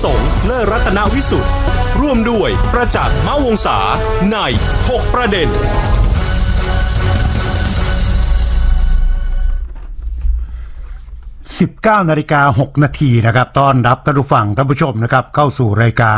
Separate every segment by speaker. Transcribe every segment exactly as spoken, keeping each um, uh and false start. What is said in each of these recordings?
Speaker 1: สงฆ์และรัตนวิสุทธิ์ร่วมด้วยประจักษ์มะวงศาในถกประเด็น
Speaker 2: สิบเก้านาฬิกาหกนาทีนะครับต้อนรับท่านผู้ฟังท่านผู้ชมนะครับเข้าสู่รายการ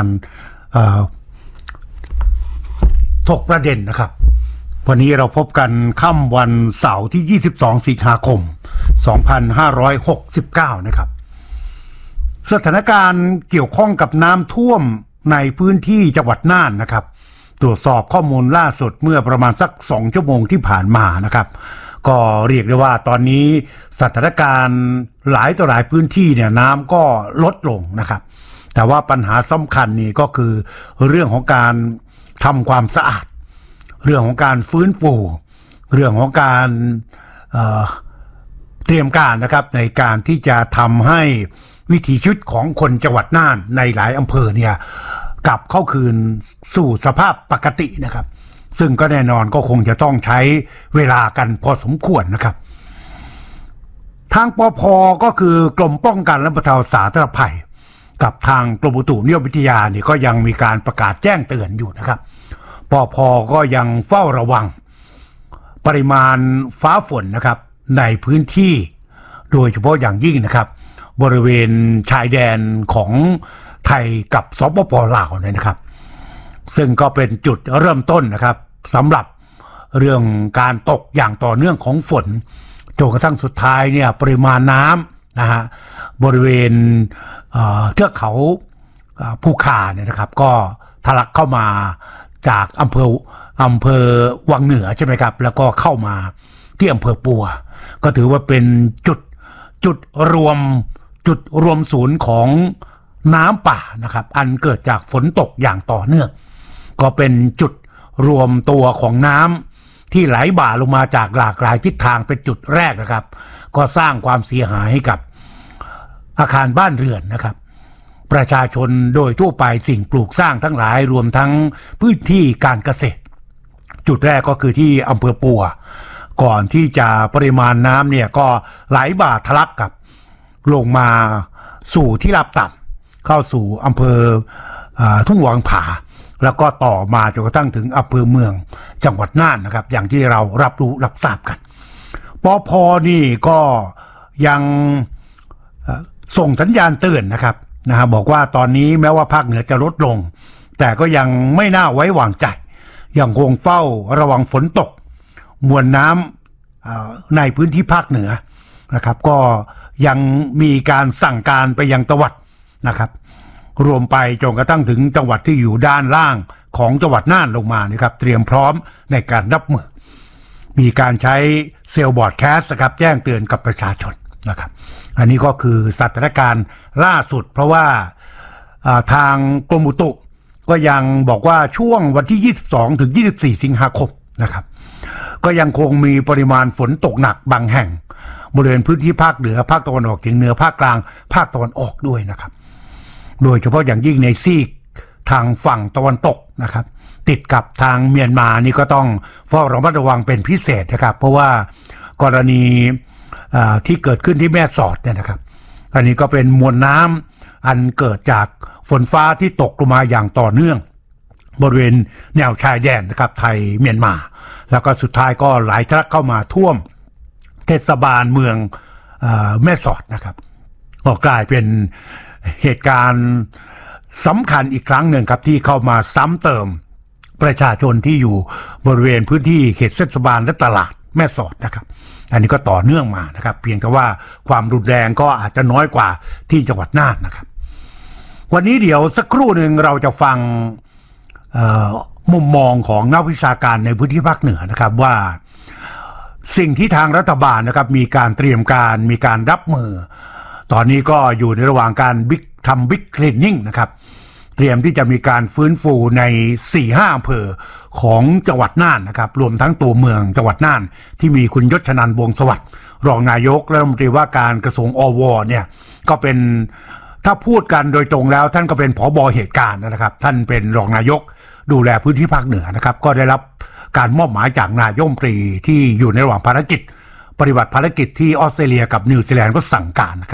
Speaker 2: ถกประเด็นนะครับวันนี้เราพบกันค่ำวันเสาร์ที่ยี่สิบสองสิงหาคมสองพันห้าร้อยหกสิบเก้านะครับสถานการณ์เกี่ยวข้องกับน้ำท่วมในพื้นที่จังหวัดน่านนะครับตรวจสอบข้อมูลล่าสุดเมื่อประมาณสักสองชั่วโมงที่ผ่านมานะครับก็เรียกได้ว่าตอนนี้สถานการณ์หลายต่อหลายพื้นที่เนี่ยน้ำก็ลดลงนะครับแต่ว่าปัญหาสำคัญนี่ก็คือเรื่องของการทำความสะอาดเรื่องของการฟื้นฟูเรื่องของการเอ่อเตรียมการนะครับในการที่จะทำให้วิถีชีวิตของคนจังหวัดน่านในหลายอำเภอเนี่ยกลับเข้าคืนสู่สภาพปกตินะครับซึ่งก็แน่นอนก็คงจะต้องใช้เวลากันพอสมควรนะครับทางปภ.ก็คือกรมป้องกันและบรรเทาสาธารณภัยกับทางกรมอุตุนิยมวิทยาเนี่ยก็ยังมีการประกาศแจ้งเตือนอยู่นะครับปภ.ก็ยังเฝ้าระวังปริมาณฟ้าฝนนะครับในพื้นที่โดยเฉพาะอย่างยิ่งนะครับบริเวณชายแดนของไทยกับสปป.ลาวเนี่ยนะครับซึ่งก็เป็นจุดเริ่มต้นนะครับสำหรับเรื่องการตกอย่างต่อเนื่องของฝนจนกระทั่งสุดท้ายเนี่ยปริมาณน้ำนะฮะบริเวณเทือกเขาภูคาเนี่ยนะครับก็ทะลักเข้ามาจากอำเภออำเภอวังเหนือใช่ไหมครับแล้วก็เข้ามาที่อำเภอปัวก็ถือว่าเป็นจุดจุดรวมจุดรวมศูนย์ของน้ำป่านะครับอันเกิดจากฝนตกอย่างต่อเนื่องก็เป็นจุดรวมตัวของน้ำที่ไหลบ่าลงมาจากหลากหลายทิศทางเป็นจุดแรกนะครับก็สร้างความเสียหายให้กับอาคารบ้านเรือนนะครับประชาชนโดยทั่วไปสิ่งปลูกสร้างทั้งหลายรวมทั้งพื้นที่การเกษตรจุดแรกก็คือที่อำเภอปัวก่อนที่จะปริมาณน้ำเนี่ยก็ไหลบ่าทะลักกับลงมาสู่ที่ราบต่ำเข้าสู่อำเภอทุ่งวังผาแล้วก็ต่อมาจนกระทั่งถึงอำเภอเมืองจังหวัดน่านนะครับอย่างที่เรารับรู้รับทราบกันปภ.นี่ก็ยังส่งสัญญาณเตือนนะครับนะฮะบอกว่าตอนนี้แม้ว่าภาคเหนือจะลดลงแต่ก็ยังไม่น่าไว้วางใจยังคงเฝ้าระวังฝนตกมวลน้ำในพื้นที่ภาคเหนือนะครับก็ยังมีการสั่งการไปยังจังหวัดนะครับรวมไปจนกระทั่งถึงจังหวัดที่อยู่ด้านล่างของจังหวัดน่านลงมานะครับเตรียมพร้อมในการรับมือมีการใช้เซลล์บอร์ดแคสต์นะครับแจ้งเตือนกับประชาชนนะครับอันนี้ก็คือสถานการณ์ล่าสุดเพราะว่าทางกรมอุตุก็ยังบอกว่าช่วงวันที่ยี่สิบสองถึงยี่สิบสี่สิงหาคมนะครับก็ยังคงมีปริมาณฝนตกหนักบางแห่งบริเวณพื้นที่ภาคเหนือภาคตะวันออกเฉียงเหนือภาคกลางภาคตะวันออกด้วยนะครับโดยเฉพาะอย่างยิ่งในซีกทางฝั่งตะวันตกนะครับติดกับทางเมียนมานี่ก็ต้องเฝ้าระมัดระวังเป็นพิเศษนะครับเพราะว่ากรณีที่เกิดขึ้นที่แม่สอดเนี่ยนะครับอันนี้ก็เป็นมวลน้ำอันเกิดจากฝนฟ้าที่ตกลงมาอย่างต่อเนื่องบริเวณแนวชายแดนนะครับไทยเมียนมาแล้วก็สุดท้ายก็ไหลทะลักเข้ามาท่วมเทศบาลเมืองแม่สอดนะครับก็กลายเป็นเหตุการณ์สำคัญอีกครั้งหนึ่งครับที่เข้ามาซ้ำเติมประชาชนที่อยู่บริเวณพื้นที่เขตเทศบาลและตลาดแม่สอดนะครับอันนี้ก็ต่อเนื่องมานะครับเพียงแต่ว่าความรุนแรงก็อาจจะน้อยกว่าที่จังหวัดน่านนะครับวันนี้เดี๋ยวสักครู่หนึ่งเราจะฟังมุมมองของนักวิชาการในพื้นที่ภาคเหนือนะครับว่าสิ่งที่ทางรัฐบาลนะครับมีการเตรียมการมีการรับมือตอนนี้ก็อยู่ในระหว่างการบิ๊กทำบิ๊กคลีนนิ่งนะครับเตรียมที่จะมีการฟื้นฟูใน สี่ห้า อำเภอของจังหวัดน่านนะครับรวมทั้งตัวเมืองจังหวัดน่านที่มีคุณยศชนันท์วงศ์สวัสดิ์รองนายกรัฐมนตรีว่าการกระทรวงอวเนี่ยก็เป็นถ้าพูดกันโดยตรงแล้วท่านก็เป็นผบ.เหตุการณ์นะครับท่านเป็นรองนายกดูแลพื้นที่ภาคเหนือนะครับก็ได้รับการมอบหมายจากนายกรัฐมนตรีที่อยู่ในระหว่างภารกิจปฏิบัติภารกิจที่ออสเตรเลียกับนิวซีแลนด์ก็สั่งการนะครับ